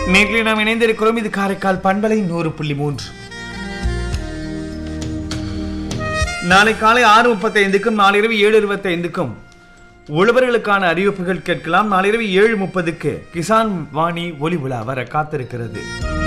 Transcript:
நேர்களை நாம் இணைந்திருக்கிறோம். இது காரைக்கால் பண்பலை 100.3. நாளை காலை 6:35க்கும் நாளிரவு 7:25க்கும் உழவர்களுக்கான அறிவிப்புகள் கேட்கலாம். நாளிரவு 7:30க்கு கிசான் வாணி ஒலி விழா வர காத்திருக்கிறது.